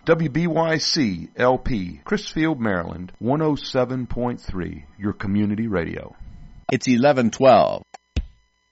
WBYC LP, Chrisfield, Maryland, 107.3, your community radio. It's 11:12.